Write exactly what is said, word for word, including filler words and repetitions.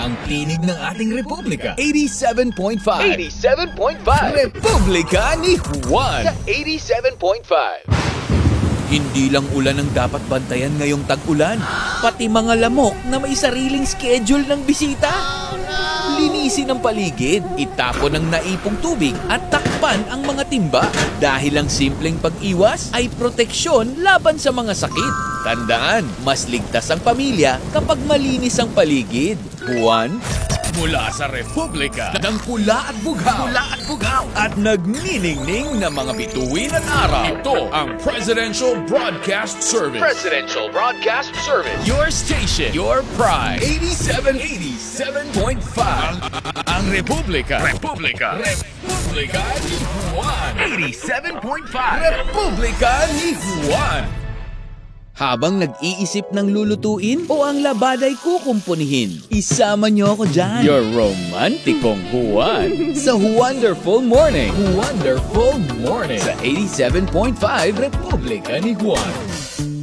ang tinig ng ating Republika. eighty-seven point five. eighty-seven point five. Republika ni Juan. Sa eighty-seven point five. Hindi lang ulan ang dapat bantayan ngayong tag-ulan, pati mga lamok na may sariling schedule ng bisita. Linisin ang paligid, itapon ang naipong tubig at takpan ang mga timba. Dahil ang simpleng pag-iwas ay proteksyon laban sa mga sakit. Tandaan, mas ligtas ang pamilya kapag malinis ang paligid. Juan, mula sa Republika ng pula at bugaw. Pula at bugaw. At nagniningning na mga bituin at araw. Ito ang Presidential Broadcast Service. Presidential Broadcast Service. Your station, your pride. eighty-seven, eighty-seven point five. Ang, ang Republika. Republika. Republika ni Juan. eighty-seven point five. Republika ni Juan. Habang nag-iisip ng lulutuin o ang labaday kukumpunihin, isama niyo ako dyan. Your romantikong Juan. Sa Wonderful Morning. Wonderful Morning. Sa eighty-seven point five Republika ni Juan.